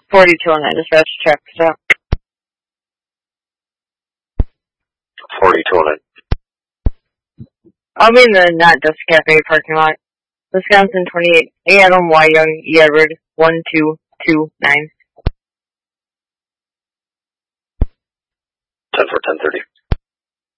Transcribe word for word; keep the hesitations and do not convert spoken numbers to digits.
forty-two on that dispatch check. So. forty-two on it. I'll be in the Not Just Cafe parking lot. Wisconsin twenty-eight, A. Adam Y. Young, E. Edward, one two two nine. ten for ten thirty.